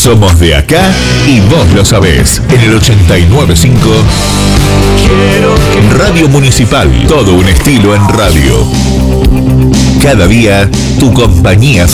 Somos de acá y vos lo sabés. En el 89.5 Radio Municipal. Todo un estilo en radio. Cada día tu compañía